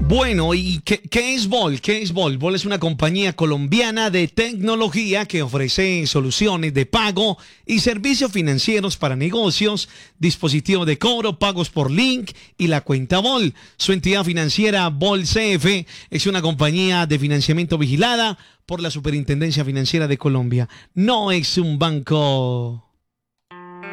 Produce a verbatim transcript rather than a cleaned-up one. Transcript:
Bueno, ¿y qué, qué es Vol? ¿Qué es Vol? Vol es una compañía colombiana de tecnología que ofrece soluciones de pago y servicios financieros para negocios, dispositivos de cobro, pagos por link y la cuenta Vol. Su entidad financiera Vol C F es una compañía de financiamiento vigilada por la Superintendencia Financiera de Colombia. No es un banco.